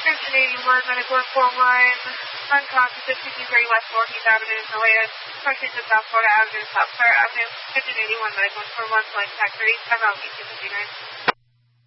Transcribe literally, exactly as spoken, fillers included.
Description eighty-one, medical one four one, unconscious at fifty-three West fourteenth Avenue, Hialeah, approaching to South Florida Avenue, South Florida Avenue, Description eighty-one, medical one four one, flight tech three, seven, eighteen fifty-nine.